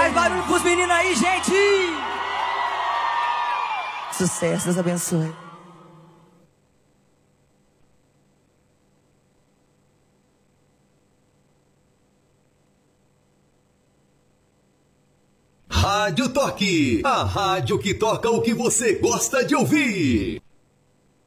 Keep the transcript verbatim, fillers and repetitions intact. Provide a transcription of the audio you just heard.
Mais barulho pros meninos aí, gente! Sucesso, Deus abençoe. Rádio Toque, a rádio que toca o que você gosta de ouvir.